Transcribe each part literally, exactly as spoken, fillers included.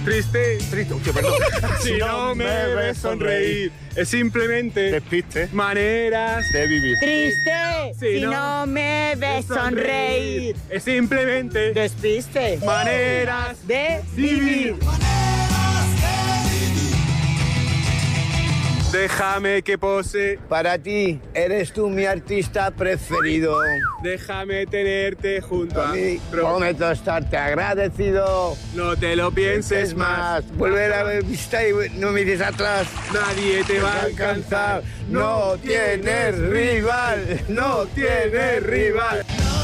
Triste, Triste, Uy, perdón. si no me ves sonreír. Es simplemente Despiste maneras de vivir. Triste, Si si no no me ves sonreír. Es simplemente Despiste maneras de vivir. Déjame que pose, Para ti, eres tú mi artista preferido. déjame tenerte junto a A mí, mí. prometo estarte agradecido. No te lo pienses Es más. más, volver a ver vista y no mires atrás. Nadie te va a alcanzar. No tienes rival, no tienes rival.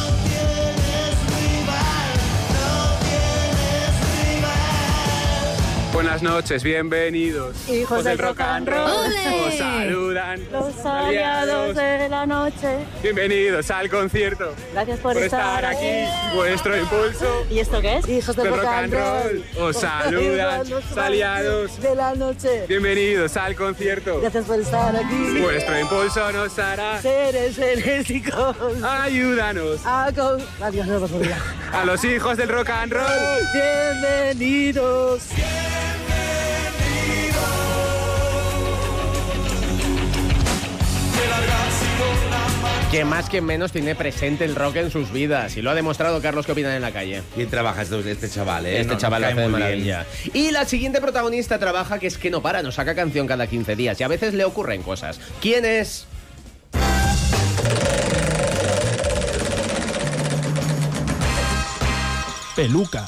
Buenas noches, bienvenidos. Hijos del rock and roll. Os saludan Los aliados de la noche. Bienvenidos al concierto. Gracias por, Por estar aquí, vuestro impulso. ¿Y esto qué es? Hijos del rock and roll. Os saludan los aliados de la noche. Bienvenidos al concierto. Gracias por estar aquí. Vuestro impulso nos hará. Seres enérgicos. Ayúdanos A con... Adiós, no, por favor. a los hijos del rock and roll. Bienvenidos. Que más que menos tiene presente el rock en sus vidas. Y lo ha demostrado Carlos. ¿Qué opinan en la calle? Bien trabaja este, este chaval, ¿eh? Este No, chaval nos hace cae de muy maravilla. Y la siguiente protagonista trabaja que es que no para, nos saca canción cada quince días. Y a veces le ocurren cosas. ¿Quién es? Peluca.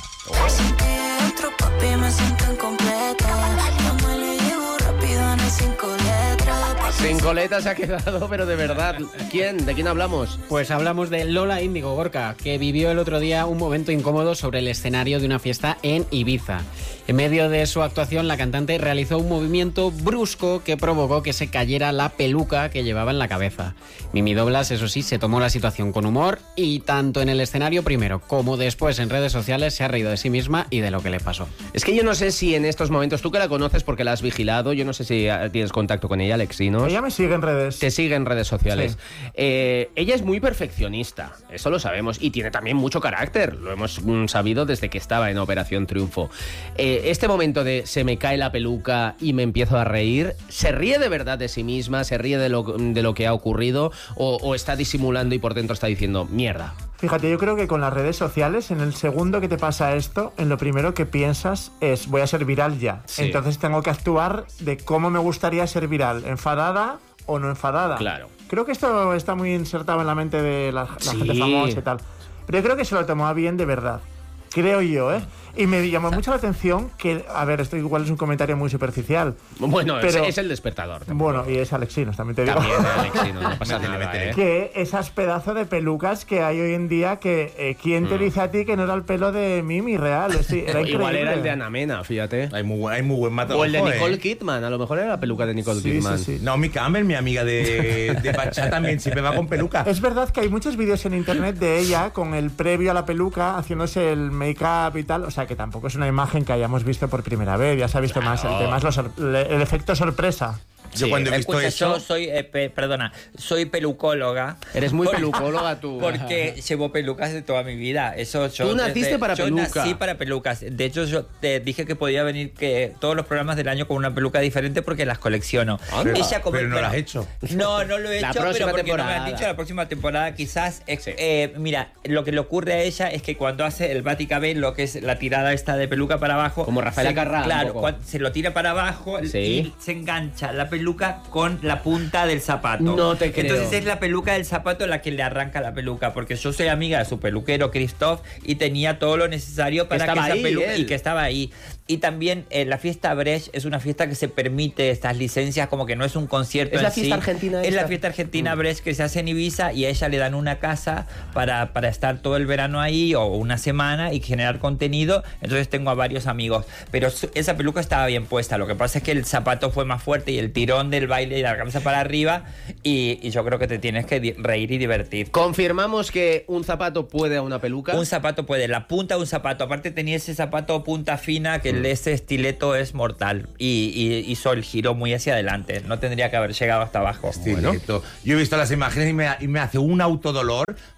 Dentro, papi, me siento incompleta. No me le llevo rápido a mis cinco letras. Sin coleta se ha quedado, pero de verdad. ¿Quién? ¿De quién hablamos? Pues hablamos de Lola Índigo, Gorka, que vivió el otro día un momento incómodo sobre el escenario de una fiesta en Ibiza. En medio de su actuación, la cantante realizó un movimiento brusco que provocó que se cayera la peluca que llevaba en la cabeza. Mimi Doblas, eso sí, se tomó la situación con humor y tanto en el escenario primero como después en redes sociales se ha reído de sí misma y de lo que le pasó. Es que yo no sé si en estos momentos, tú que la conoces porque la has vigilado, yo no sé si tienes contacto con ella, Alexinos. Ella me sigue en redes. Te sigue en redes sociales. Sí. Eh, ella es muy perfeccionista, eso lo sabemos, y tiene también mucho carácter, lo hemos mm, sabido desde que estaba en Operación Triunfo. Eh, este momento de se me cae la peluca y me empiezo a reír, ¿se ríe de verdad de sí misma? ¿Se ríe de lo, de lo que ha ocurrido? O, ¿O está disimulando y por dentro está diciendo mierda? Fíjate, yo creo que con las redes sociales, en el segundo que te pasa esto, en lo primero que piensas es voy a ser viral ya. Sí. Entonces tengo que actuar de cómo me gustaría ser viral, enfadada o no enfadada. Claro. Creo que esto está muy insertado en la mente de la, la Sí. gente famosa y tal. Pero yo creo que se lo tomaba bien de verdad. Creo yo, ¿eh? Y me llamó mucho la atención que, a ver, esto igual es un comentario muy superficial. Bueno, pero, es, es el despertador. También. Bueno, y es Alexinos, también te digo. También es Alexinos, no pasa nada, ¿eh? Que esas pedazos de pelucas que hay hoy en día, que eh, ¿quién te Mm. dice a ti que no era el pelo de Mimi real? Sí, era increíble. Igual era el de Ana Mena, fíjate. Hay muy, hay muy buen matadojo, O el de Nicole ¿eh? Kidman, a lo mejor era la peluca de Nicole Sí, Kidman. sí, sí. Naomi Campbell, mi amiga de, de Pachá, también siempre va con peluca. Es verdad que hay muchos vídeos en internet de ella con el previo a la peluca, haciéndose el make-up y tal, o sea que tampoco es una imagen que hayamos visto por primera vez, ya se ha visto Claro. más, el tema es lo sor- le- el efecto sorpresa. Yo cuando he visto Escucha, eso... yo soy, eh, pe- perdona, soy pelucóloga. Eres muy Por- pelucóloga tú. Porque llevo pelucas de toda mi vida. Eso yo, Tú naciste desde- para yo peluca. nací para pelucas. De hecho, yo te dije que podía venir que todos los programas del año con una peluca diferente porque las colecciono. Pero, Ella como- pero no bueno, lo has hecho. No, no lo he La hecho, próxima pero porque no me temporada. han dicho la próxima temporada quizás. eh, Sí. eh, mira, lo que le ocurre a ella es que cuando hace el Vaticabel, lo que es la tirada esta de peluca para abajo, Como Rafaela se- Carrà, un claro, poco. cuan- se lo tira para abajo Sí. y se engancha la peluca con la punta del zapato. No te creo. Entonces es la peluca del zapato la que le arranca la peluca, porque yo soy amiga de su peluquero Christoph y tenía todo lo necesario para que, estaba esa ahí, peluca él. y que estaba ahí. Y también eh, la fiesta Brecht es una fiesta que se permite estas licencias, como que no es un concierto ¿Es en la fiesta sí. argentina Es esta? la fiesta argentina Mm. Brecht que se hace en Ibiza y a ella le dan una casa para, para estar todo el verano ahí o una semana y generar contenido. Entonces tengo a varios amigos. Pero su- esa peluca estaba bien puesta. Lo que pasa es que el zapato fue más fuerte y el tirón del baile y la cabeza para arriba y, y yo creo que te tienes que di- reír y divertir. Confirmamos que un zapato puede a una peluca. Un zapato puede, la punta de un zapato. Aparte tenía ese zapato punta fina que Mm. el- ese estileto es mortal y, y hizo el giro muy hacia adelante. No tendría que haber llegado hasta abajo. Estileto. Yo he visto las imágenes y me, y me hace un autodolor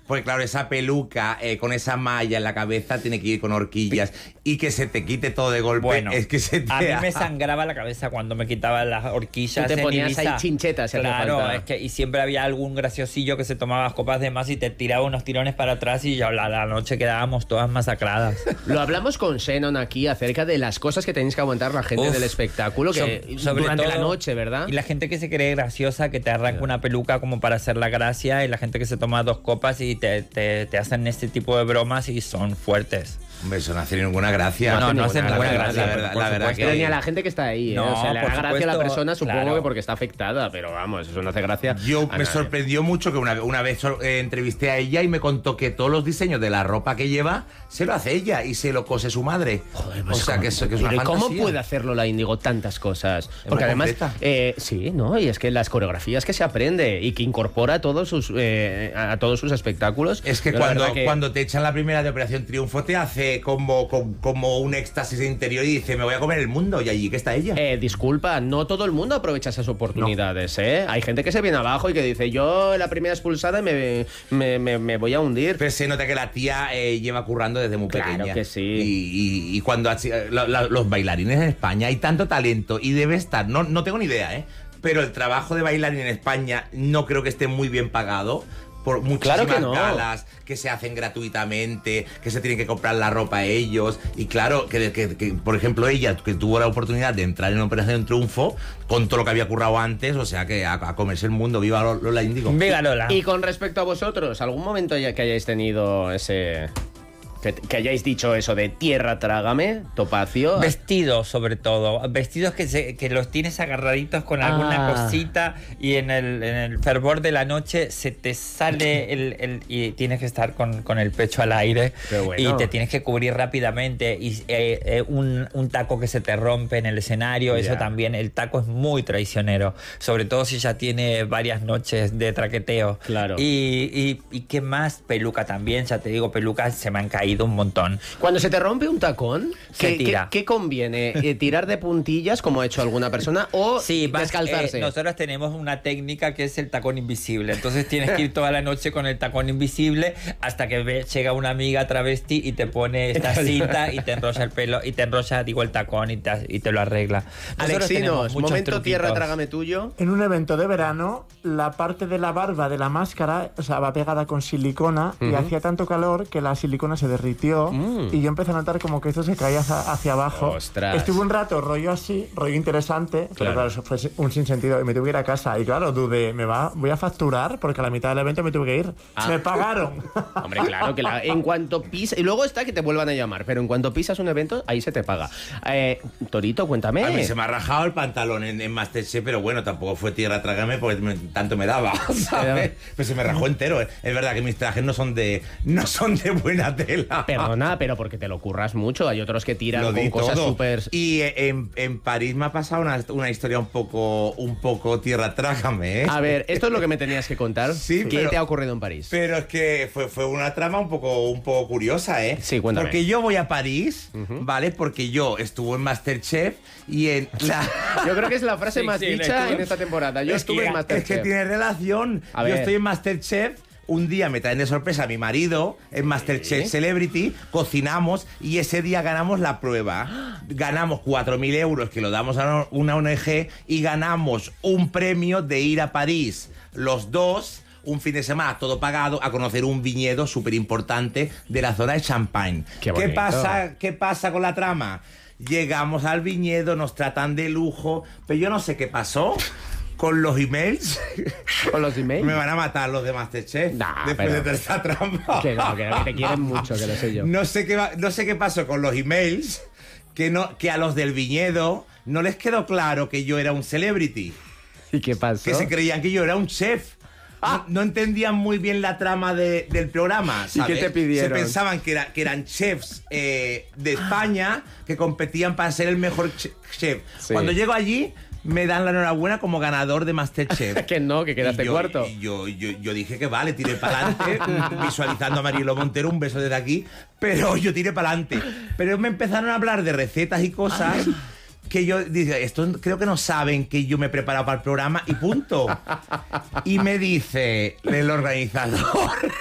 Porque claro, esa peluca eh, con esa malla en la cabeza tiene que ir con horquillas y que se te quite todo de golpe. Bueno, es que se te... a mí me sangraba la cabeza cuando me quitaban las horquillas. Tú te en ponías Ibiza. ahí chinchetas, si hacía Claro, falta. es que y siempre había algún graciosillo que se tomaba copas de más y te tiraba unos tirones para atrás y ya la, la noche quedábamos todas masacradas. Lo hablamos con Shannon aquí acerca de las cosas que tenéis que aguantar la gente Uf. del espectáculo que So- sobre durante todo- la noche, ¿verdad? Y la gente que se cree graciosa, que te arranca una peluca como para hacer la gracia, y la gente que se toma dos copas y te, te, te hacen este tipo de bromas y son fuertes. Hombre, eso no hace ninguna gracia. No, no hace La ninguna verdad, gracia, La verdad, por la verdad supuesto. Pero que... ni a la gente que está ahí, ¿eh? No, O sea, le da por gracia a la supuesto, persona, supongo claro. que porque está afectada, pero vamos, eso no hace gracia. Yo a me nadie. sorprendió mucho que una, una vez eh, entrevisté a ella y me contó que todos los diseños de la ropa que lleva se lo hace ella y se lo cose su madre. Joder, o pues sea, ¿cómo? que, eso, que es una Pero ¿y ¿Cómo fantasía. puede hacerlo la Índigo tantas cosas? muy Porque además, completa. eh, sí, ¿no? Y es que las coreografías que se aprende y que incorpora a todos sus, eh, a todos sus espectáculos. Es que yo la cuando, verdad que- cuando te echan la primera de Operación Triunfo te hace como, como, como un éxtasis interior y dice, me voy a comer el mundo. Y allí que está ella. Eh, disculpa, no todo el mundo aprovecha esas oportunidades, ¿eh? Hay gente que se viene abajo y que dice, yo en la primera expulsada me, me, me, me voy a hundir. Pero se nota que la tía eh, lleva currando desde muy Claro pequeña. que sí. Y, y- y cuando así, eh, la- la- los bailarines en España hay tanto talento y debe estar, no, no tengo ni idea, ¿eh? Pero el trabajo de bailarín en España no creo que esté muy bien pagado. Por muchísimas Claro que no. galas que se hacen gratuitamente, que se tienen que comprar la ropa a ellos. Y claro, que, que- que, por ejemplo, ella, que tuvo la oportunidad de entrar en Operación Triunfo con todo lo que había currado antes, o sea que a, a comerse el mundo. Viva Lola Índigo. Viva Lola. Y con respecto a vosotros, ¿algún momento ya que hayáis tenido ese... Que, que hayáis dicho eso de tierra trágame, Topacio? Vestidos, sobre todo. Vestidos que, se, que los tienes agarraditos con alguna Ah. cosita y en el, en el fervor de la noche se te sale el, el- y tienes que estar con, con el pecho al aire. Qué bueno. Y te tienes que cubrir rápidamente. Y eh, eh, un, un taco que se te rompe en el escenario, Ya. eso también. El taco es muy traicionero. Sobre todo si ya tiene varias noches de traqueteo. Claro. Y, y, y qué más, peluca también. Ya te digo, pelucas se me han caído un montón. Cuando se te rompe un tacón, Se ¿qué, tira. qué- qué conviene? Eh, ¿Tirar de puntillas, como ha hecho alguna persona, o Sí, vas- descalzarse? eh, nosotros tenemos una técnica que es el tacón invisible. Entonces tienes que ir toda la noche con el tacón invisible hasta que ve- llega una amiga travesti y te pone esta cinta y te enrolla el pelo y te enrolla, digo, el tacón y te, y te lo arregla. Nosotros tenemos Alexinos, muchos momento truquitos. tierra trágame tuyo. En un evento de verano, la parte de la barba de la máscara, o sea, va pegada con silicona y hacía tanto calor que la silicona se derritió Mm. y yo empecé a notar como que esto se caía hacia, hacia abajo. Ostras. Estuve un rato rollo así, rollo interesante, Claro. pero claro, eso fue un sinsentido y me tuve que ir a casa. Y claro, dudé, ¿me va, voy a facturar? Porque a la mitad del evento me tuve que ir. Ah. Me pagaron. Hombre, claro, que la- en cuanto pisas... Y luego está que te vuelvan a llamar, pero en cuanto pisas un evento, ahí se te paga. Eh, Torito, cuéntame. A mí se me ha rajado el pantalón en, en Masterchef, pero bueno, tampoco fue tierra trágame porque me- tanto me daba, ¿sabes? Pues se me rajó entero. ¿eh? Es verdad que mis trajes no son de no son de buena tela. Perdona, pero porque te lo curras mucho. Hay otros que tiran Lo con di cosas todo. súper... Y eh, en, en París me ha pasado una, una historia un poco un poco tierra trágame, ¿eh? A ver, esto es lo que me tenías que contar. Sí, ¿Qué pero- te ha ocurrido en París? Pero es que fue, fue una trama un poco, un poco curiosa, ¿eh? Sí, cuéntame. Porque yo voy a París, ¿vale? Porque yo estuve en Masterchef y en la... Yo creo que es la frase Sí, más sí, dicha estuve- en esta temporada. Yo es estuve que, en Masterchef. Es que tiene relación. A Yo ver. estoy en Masterchef. Un día me traen de sorpresa a mi marido en Masterchef Sí. Celebrity, cocinamos y ese día ganamos la prueba. Ganamos cuatro mil euros que lo damos a una O N G y ganamos un premio de ir a París. Los dos, un fin de semana todo pagado, a conocer un viñedo súper importante de la zona de Champagne. Qué bonito. pasa, ¿Qué pasa con la trama? Llegamos al viñedo, nos tratan de lujo, pero yo no sé qué pasó con los emails. ¿Con los emails? Me van a matar los de Masterchef Nah, después pero- de esta trampa. Que no, que, que te quieren mucho, que lo sé yo. No sé qué va- no sé qué pasó con los emails, que no que a los del viñedo no les quedó claro que yo era un celebrity, ¿Y qué pasó? que se creían que yo era un chef. No, no entendían muy bien la trama de- del programa, ¿Y ¿sabes? qué te pidieron? Se pensaban que, era- que eran chefs eh, de España que competían para ser el mejor che- chef. Sí. Cuando llego allí, me dan la enhorabuena como ganador de Masterchef. Que no, que quedaste Y yo- cuarto. y yo, yo, yo dije que vale, tiré para adelante, visualizando a Marielo Montero, un beso desde aquí, pero yo tiré para adelante. Pero me empezaron a hablar de recetas y cosas que yo dije, esto creo que no saben que yo me he preparado para el programa y punto. Y me dice el organizador,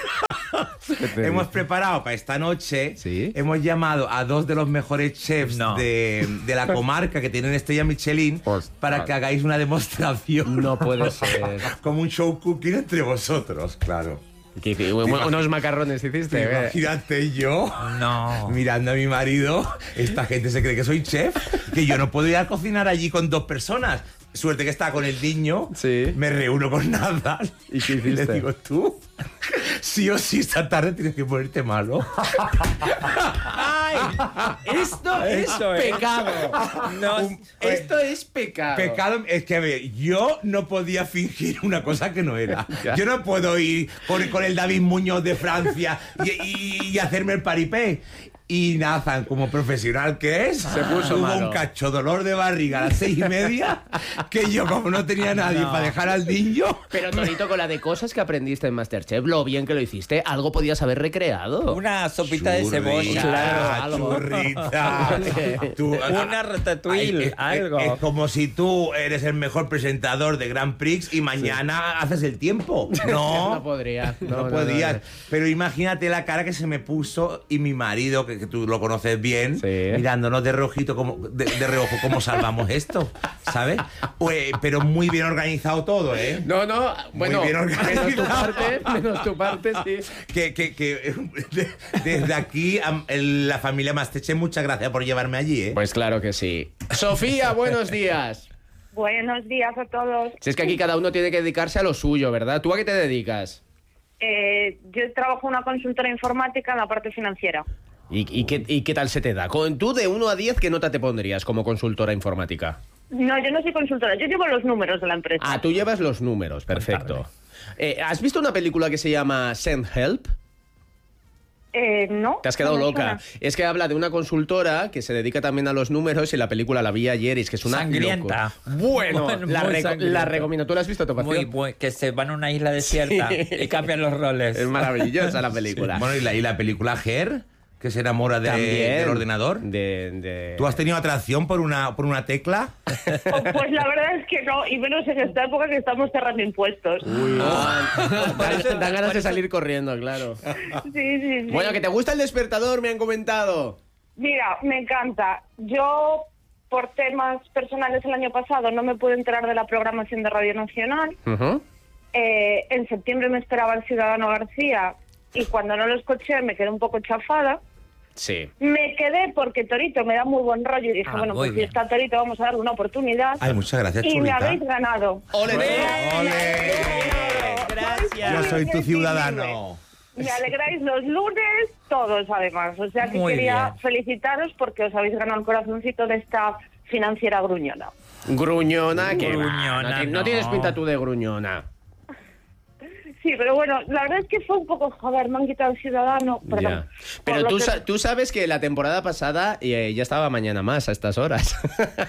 hemos preparado para esta noche, ¿Sí? hemos llamado a dos de los mejores chefs No. de, de la comarca que tienen estrella Michelin para que hagáis una demostración. No puede ser. Como un show cooking entre vosotros, claro. ¿Qué hici- Unos macarrones hiciste. ¿eh? Imagínate yo No. mirando a mi marido, esta gente se cree que soy chef, que yo no puedo ir a cocinar allí con dos personas. Suerte que está con el niño, Sí. me reúno con nada. ¿Y qué Y hiciste? le digo, tú, sí o sí, esta tarde tienes que ponerte malo. ¡Ay! Esto es Eso es. pecado. No, Esto es pecado. Pecado, es que a ver, yo no podía fingir una cosa que no era. Yo no puedo ir con, con el David Muñoz de Francia y, y- y hacerme el paripé. Y Nathan, como profesional que es, Se puso tuvo malo. un cacho dolor de barriga a las seis y media, que yo, como no tenía nadie para dejar al niño, Pero, Torito, con la de cosas que aprendiste en Masterchef, lo bien que lo hiciste, algo podías haber recreado. una sopita de cebolla. Claro, algo. churrita. Tú- Una ratatouille, Ay, es- algo. Es, es como si tú eres el mejor presentador de Grand Prix y mañana haces el tiempo. No, No podría. No, No, no, podías. no, no. Pero imagínate la cara que se me puso y mi marido, que, que tú lo conoces bien, Sí. mirándonos de rojito, como, de, de reojo, cómo salvamos esto, ¿sabes? Pues, pero muy bien organizado todo, ¿eh? No, no, bueno, bien organizado. menos tu parte, menos tu parte, sí. Que, que, que de- desde aquí, a el- la familia Masteche, muchas gracias por llevarme allí, ¿eh? Pues claro que sí. Sofía, buenos días. Buenos días a todos. Si es que aquí cada uno tiene que dedicarse a lo suyo, ¿verdad? ¿Tú a qué te dedicas? Eh, yo trabajo en una consultora informática en la parte financiera. ¿Y, y qué, y qué tal se te da? Con tú de uno a diez, ¿qué nota te pondrías como consultora informática? No, yo no soy consultora, yo llevo los números de la empresa. Ah, tú llevas los números, perfecto. Eh, ¿Has visto una película que se llama Send Help? Eh, no. Te has quedado no me loca. suena. Es que habla de una consultora que se dedica también a los números y la película la vi ayer y es que es una Sangrienta. locura. Bueno, Bueno, la, muy reco- sangrienta. la recomiendo. ¿Tú la has visto, Topacio? Muy buen, que se van a una isla desierta Sí. y cambian los roles. Es maravillosa la película. Bueno, y la, y la película Her, que se enamora de- También. del ordenador. De, de- ¿Tú has tenido atracción por una, por una tecla? Oh, pues la verdad es que no, y menos en esta época que estamos cerrando impuestos. Ah, dan, dan ganas de salir corriendo, claro. Sí, sí, sí. Bueno, que te gusta el despertador, me han comentado. Mira, me encanta. Yo, por temas personales el año pasado, no me pude enterar de la programación de Radio Nacional. Ujú. Eh, en septiembre me esperaba el Ciudadano García y cuando no lo escuché me quedé un poco chafada. Sí. Me quedé porque Torito me da muy buen rollo y dije, Ah, bueno, muy pues si bien. está Torito vamos a darle una oportunidad. Ay, muchas gracias, y me chulita. habéis ganado. ¡Ole! ¡Ole! Gracias. Yo soy tu Sí, ciudadano. Me alegráis los lunes todos, además. O sea que Muy quería bien. felicitaros porque os habéis ganado el corazoncito de esta financiera gruñona. Gruñona, que Gruñona, no, ti- no no. tienes pinta tú de gruñona. Sí, pero bueno, la verdad es que fue un poco, joder, me han quitado el Ciudadano. Perdón. Ya. Por Pero lo tú, que- sa- tú sabes que la temporada pasada eh, ya estaba mañana más a estas horas.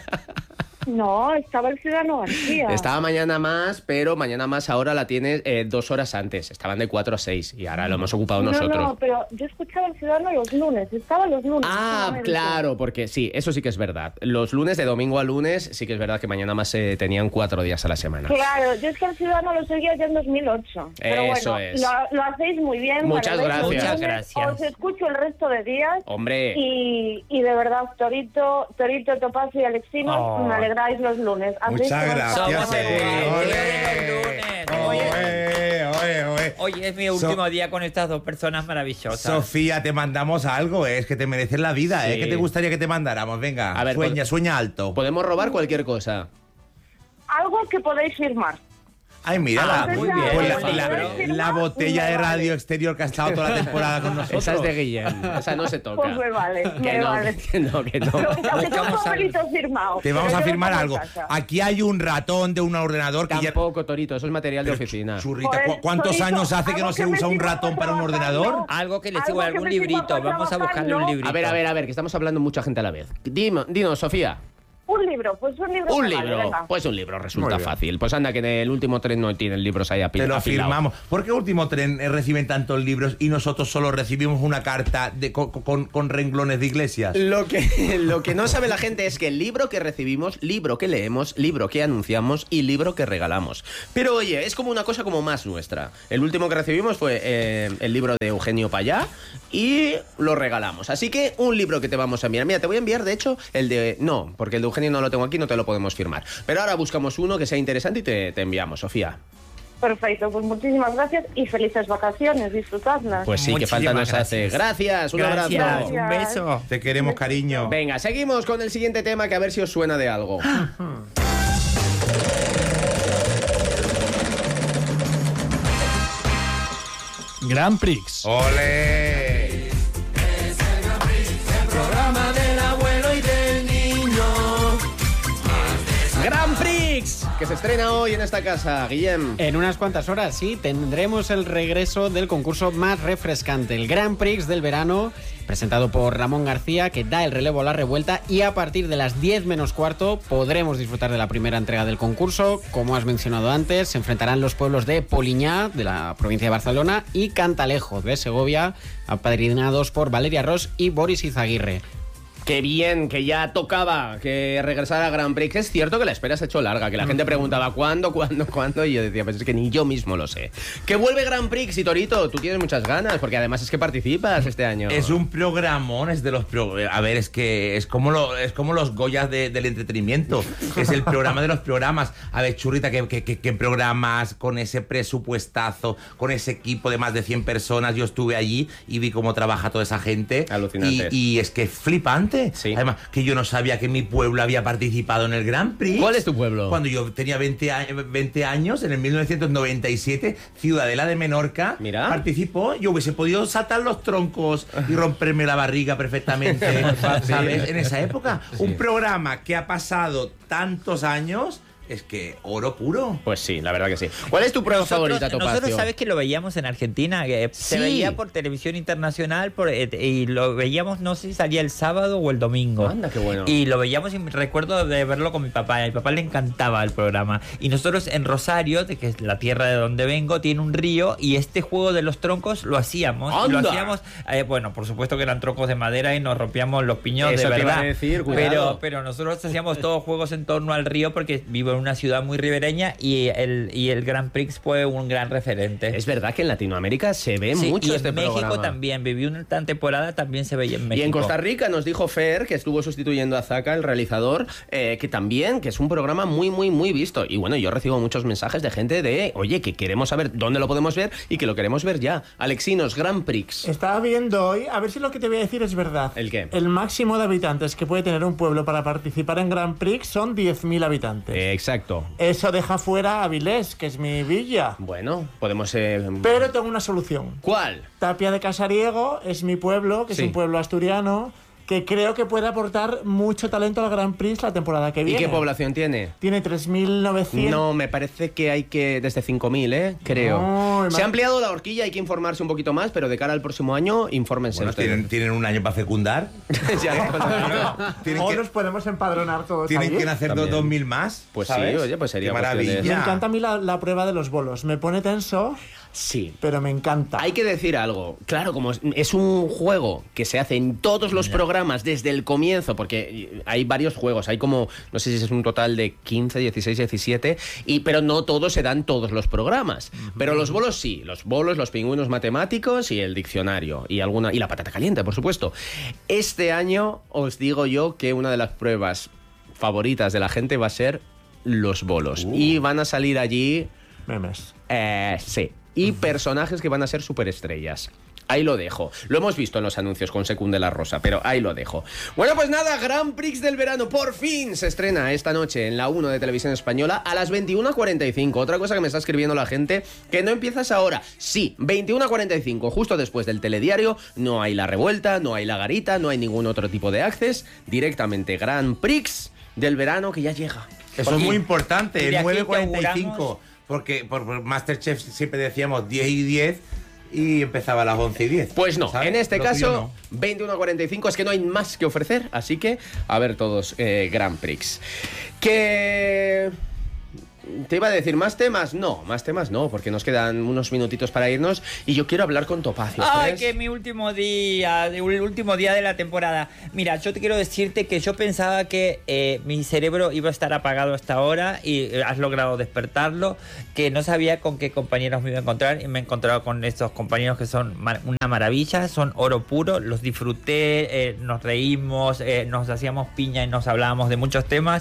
No, estaba el Ciudadano García. Estaba mañana más, pero mañana más ahora la tienes eh, dos horas antes. Estaban de cuatro a seis y ahora lo hemos ocupado No, nosotros. no, pero yo escuchaba el Ciudadano los lunes, estaba los lunes. Ah, solamente. claro, porque sí, eso sí que es verdad. Los lunes, de domingo a lunes, sí que es verdad que mañana más se tenían cuatro días a la semana. Claro, yo es que el Ciudadano lo seguía ya en dos mil ocho. Pero Eso bueno, es. Lo, lo hacéis muy bien. Muchas me alegráis los gracias. lunes, Muchas gracias. Os escucho el resto de días. Hombre, Y, y de verdad, Torito, Torito, Topacio y Alexino, Oh. me alegráis los lunes. Hacéis Muchas que nos gracias. Somos el eh. lunes, Ole. el lunes. Oe, oe, oe. Hoy es mi último día con estas dos personas maravillosas. Sofía, te mandamos algo, ¿eh? Es que te mereces la vida, ¿eh? Sí. ¿Qué te gustaría que te mandáramos? Venga, A ver, sueña, pod- sueña alto. podemos robar cualquier cosa. Algo que podéis firmar. Ay, mira, Ah, la, muy pues bien. la, Un la- libro. la botella de radio exterior que ha estado toda la temporada con nosotros. Esa es de Guillem, esa no se toca. Pues me vale, Que me no, vale. que no, que no. Aunque tengo un Buscamos papelito firmado. Te vamos pero a yo lo firmar pongo en algo. casa. Aquí hay un ratón de un ordenador que ya... Tampoco, Torito, eso es material de oficina. Churrita, Joder, ¿cu- ¿cuántos Torito, años hace que algo no se que me usa un sirva ratón para un trabajando. ordenador? Algo que les Algo digo, que algún me sirva librito. para Vamos a buscarle un trabajar, ¿no? librito. A ver, a ver, a ver, que estamos hablando mucha gente a la vez. Dime, dinos, Sofía. Un Un libro, pues un libro. Un me vale, libro, venga. pues un libro, Muy resulta bien. fácil. Pues anda, que en el último tren no tienen libros ahí api- Te lo apilados. firmamos. ¿Por qué Último Tren eh, reciben tantos libros y nosotros solo recibimos una carta de, con, con- con renglones de iglesias? Lo que, lo que no sabe la gente es que el libro que recibimos, libro que leemos, libro que anunciamos y libro que regalamos. Pero oye, es como una cosa como más nuestra. El último que recibimos fue eh, el libro de Eugenio Payá y lo regalamos. Así que un libro que te vamos a enviar. Mira, te voy a enviar, de hecho, el de... No, porque el de Eugenio no lo tengo aquí, no te lo podemos firmar. Pero ahora buscamos uno que sea interesante y te, te enviamos, Sofía. Perfecto, pues muchísimas gracias y felices vacaciones, disfrutadlas. Pues sí, que falta nos hace. Gracias, un Gracias, abrazo. un beso. Te queremos, cariño. Venga, seguimos con el siguiente tema que a ver si os suena de algo. Grand Prix. ¡Ole! Programa del abuelo y del niño. Grand Prix, que se estrena hoy en esta casa, Guillem. En unas cuantas horas, sí, tendremos el regreso del concurso más refrescante, el Grand Prix del verano, presentado por Ramón García, que da el relevo a la revuelta, y a partir de las diez menos cuarto podremos disfrutar de la primera entrega del concurso. Como has mencionado antes, se enfrentarán los pueblos de Poliñá, de la provincia de Barcelona, y Cantalejo, de Segovia, apadrinados por Valeria Ross y Boris Izaguirre. Qué bien, que ya tocaba que regresara a Grand Prix. Es cierto que la espera se ha hecho larga, que la gente preguntaba ¿cuándo, cuándo, cuándo? Y yo decía, pues es que ni yo mismo lo sé. Que vuelve Grand Prix y Torito, tú tienes muchas ganas, porque además es que participas este año. Es un programón, es de los... Pro... A ver, es que es como, lo, es como los Goyas de- del entretenimiento. Es el programa de los programas. A ver, Churrita, ¿qué, qué, qué- qué programas con ese presupuestazo, con ese equipo de más de cien personas? Yo estuve allí y vi cómo trabaja toda esa gente. Alucinante. Y, y es que es flipante. Sí. Además, que yo no sabía que mi pueblo había participado en el Grand Prix. ¿Cuál es tu pueblo? Cuando yo tenía veinte, a- veinte años, en el mil novecientos noventa y siete, Ciudadela de Menorca Mira. participó. Yo hubiese podido saltar los troncos y romperme la barriga perfectamente, ¿sabes? En esa época. Un programa que ha pasado tantos años, es que oro puro. Pues sí, la verdad que sí. ¿Cuál es tu prueba favorita, Topacio? Nosotros sabes que lo veíamos en Argentina, que se Sí. veía por televisión internacional por, eh, y lo veíamos, no sé si salía el sábado o el domingo. Anda, qué bueno. Y lo veíamos y me recuerdo de verlo con mi papá. A mi papá le encantaba el programa. Y nosotros en Rosario, de que es la tierra de donde vengo, tiene un río y este juego de los troncos lo hacíamos. Y lo ¡Anda! hacíamos, eh, bueno, por supuesto que eran troncos de madera y nos rompíamos los piños Eso de te iba verdad. a decir, cuidado. pero, pero nosotros hacíamos todos juegos en torno al río porque vivo en una ciudad muy ribereña y el, y el Grand Prix fue un gran referente. Es verdad que en Latinoamérica se ve Sí, mucho y este en México programa. también, viví una tan temporada, también se veía en México. Y en Costa Rica nos dijo Fer, que estuvo sustituyendo a Zaka, el realizador, eh, que también, que es un programa muy, muy, muy visto. Y bueno, yo recibo muchos mensajes de gente de, oye, que queremos saber dónde lo podemos ver y que lo queremos ver ya. Alexinos, Grand Prix. Estaba viendo hoy, a ver si lo que te voy a decir es verdad. ¿El qué? El máximo de habitantes que puede tener un pueblo para participar en Grand Prix son diez mil habitantes. Eh, exacto. Eso deja fuera a Avilés, que es mi villa. Bueno, podemos... eh, Pero tengo una solución. ¿Cuál? Tapia de Casariego es mi pueblo, que Sí. es un pueblo asturiano, que creo que puede aportar mucho talento al Grand Prix la temporada que ¿Y viene. qué población tiene? Tiene tres mil novecientos. No, me parece que hay que desde cinco mil, ¿eh? Creo. No, Se ha ampliado la horquilla, hay que informarse un poquito más, pero de cara al próximo año, infórmense Bueno, ustedes. tienen, tienen un año para fecundar. Ya, Tienen O que, nos podemos empadronar todos tienen allí. que nacer También. dos mil más. Pues sí, ¿sabes? oye, pues sería Qué cuestión de- Me maravilla. encanta a mí la, la prueba de los bolos. Me pone tenso, Sí. pero me encanta. Hay que decir algo. Claro, como es- es un juego que se hace en todos los programas desde el comienzo, porque hay varios juegos, hay como, no sé si es un total de quince, dieciséis, diecisiete, y, pero no todos se dan todos los programas. Pero los bolos sí, los bolos, los pingüinos matemáticos y el diccionario, y, alguna, y la patata caliente, por supuesto. Este año os digo yo que una de las pruebas favoritas de la gente va a ser los bolos. Uh. Y van a salir allí... Memes. Eh, sí. Y personajes que van a ser superestrellas. Ahí lo dejo. Lo hemos visto en los anuncios con Secunde la Rosa, pero ahí lo dejo. Bueno, pues nada, Grand Prix del verano por fin se estrena esta noche en la uno de Televisión Española a las veintiuna cuarenta y cinco. Otra cosa que me está escribiendo la gente, que no empiezas ahora. Sí, veintiuna cuarenta y cinco, justo después del telediario. No hay la revuelta, no hay la garita, no hay ningún otro tipo de access. Directamente Grand Prix del verano que ya llega. Eso es muy importante, y de el aquí nueve cuarenta y inauguramos- cinco. Porque por, por Masterchef siempre decíamos diez y diez. y empezaba a las once y diez. Pues no, ¿sabes? en este Lo tuyo caso, no. veintiuno a cuarenta y cinco, es que no hay más que ofrecer, así que a ver todos eh, Grand Prix. Que... Te iba a decir, ¿más temas? No, más temas no, porque nos quedan unos minutitos para irnos y yo quiero hablar con Topacio. Ay, ¿sabes? que mi último día, el último día de la temporada. Mira, yo te quiero decirte que yo pensaba que eh, mi cerebro iba a estar apagado hasta ahora y eh, has logrado despertarlo, que no sabía con qué compañeros me iba a encontrar y me he encontrado con estos compañeros que son mar- una maravilla, son oro puro, los disfruté, eh, nos reímos, eh, nos hacíamos piña y nos hablábamos de muchos temas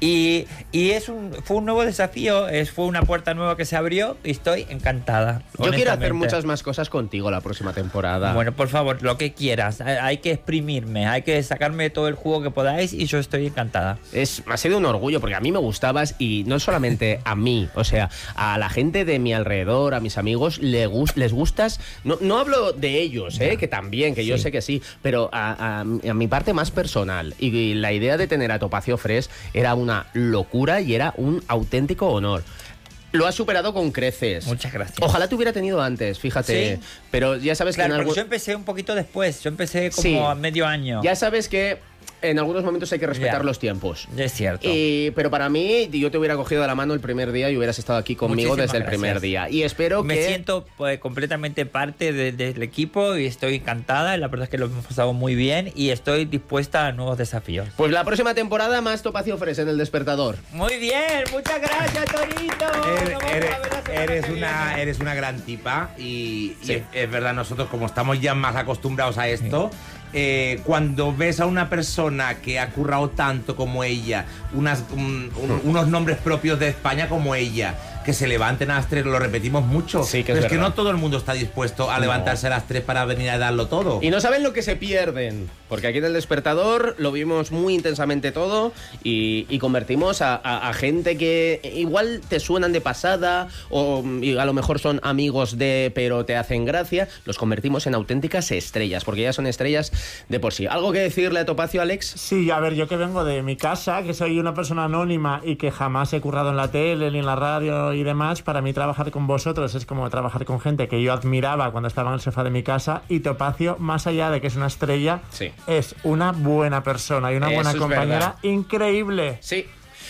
y, y es un, fue un nuevo desafío. Es, fue una puerta nueva que se abrió y estoy encantada. Yo quiero hacer muchas más cosas contigo la próxima temporada. Bueno, por favor, lo que quieras. Hay que exprimirme, hay que sacarme todo el jugo que podáis y yo estoy encantada. Es, ha sido un orgullo porque a mí me gustabas y no solamente a mí, o sea, a la gente de mi alrededor, a mis amigos, le gus- les gustas. No, no hablo de ellos, ¿eh? Que también, que yo Sí. sé que sí, pero a, a- a mi parte más personal. Y, y la idea de tener a Topacio Fresh era una locura y era un auténtico honor. Lo has superado con creces. Muchas gracias. Ojalá te hubiera tenido antes, fíjate. Sí. Pero ya sabes Claro, que en porque algún... yo empecé un poquito después. Yo empecé como Sí. a medio año. Ya sabes que en algunos momentos hay que respetar Ya. los tiempos. Es cierto. Y, pero para mí, yo te hubiera cogido de la mano el primer día y hubieras estado aquí conmigo Muchísimas desde el primer gracias. día. Y espero Me que... siento pues, completamente parte de- del equipo y estoy encantada. La verdad es que lo hemos pasado muy bien y estoy dispuesta a nuevos desafíos. Pues la próxima temporada más Topacio Fresh en El Despertador. Muy bien, muchas gracias, Torito. Eres, Nos vamos eres- a ver la semana eres que una, viene. eres una gran tipa y, y Sí. es, es verdad, nosotros como estamos ya más acostumbrados a esto, eh, cuando ves a una persona que ha currado tanto como ella, unas, un- un- unos nombres propios de España como ella, que se levanten a las tres, lo repetimos mucho, Sí, que pero es es, que verdad. no todo el mundo está dispuesto a No. levantarse a las tres para venir a darlo todo. Y no saben lo que se pierden, porque aquí en El Despertador lo vimos muy intensamente todo y, y convertimos a, a- a gente que igual te suenan de pasada o y a lo mejor son amigos de, pero te hacen gracia, los convertimos en auténticas estrellas, porque ya son estrellas de por sí. ¿Algo que decirle a Topacio, Alex? Sí, a ver, yo que vengo de mi casa, que soy una persona anónima y que jamás he currado en la tele ni en la radio y demás, para mí trabajar con vosotros es como trabajar con gente que yo admiraba cuando estaba en el sofá de mi casa, y Topacio, más allá de que es una estrella, Sí. es una buena persona y una Eso buena es compañera verdad. increíble. Sí.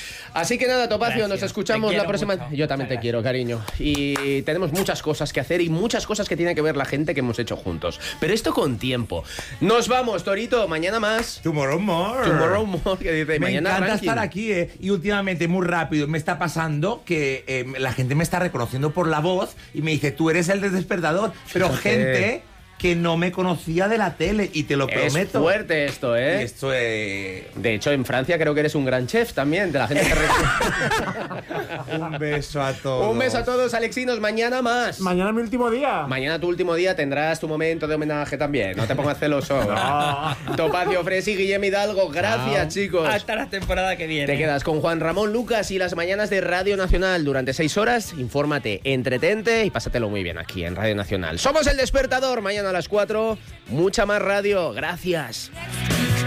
Así que nada, Topacio, Gracias. nos escuchamos Te la quiero próxima... mucho. Yo también Muchas te quiero, cariño. Y tenemos muchas cosas que hacer y muchas cosas que tiene que ver la gente que hemos hecho juntos. Pero esto con tiempo. Nos vamos, Torito, mañana más. Tomorrow more. Tomorrow more, que dice, Me mañana encanta ranking. estar aquí, eh, y últimamente muy rápido me está pasando que eh, la gente me está reconociendo por la voz y me dice, tú eres el del Despertador, pero Fíjate. gente que no me conocía de la tele, y te lo Es prometo. fuerte esto, Y ¿eh? esto es... De hecho, en Francia creo que eres un gran chef también, de la gente que... re- Un beso a todos. Un beso a todos, Alexinos, mañana más. Mañana mi último día. Mañana tu último día tendrás tu momento de homenaje también. No te pongas celoso. Topacio Fresh y Guillem Hidalgo, gracias, chicos. Hasta la temporada que viene. Te quedas con Juan Ramón Lucas y las mañanas de Radio Nacional. Durante seis horas, infórmate, entretente y pásatelo muy bien aquí en Radio Nacional. Somos El Despertador, mañana a las cuatro. Mucha más radio. Gracias.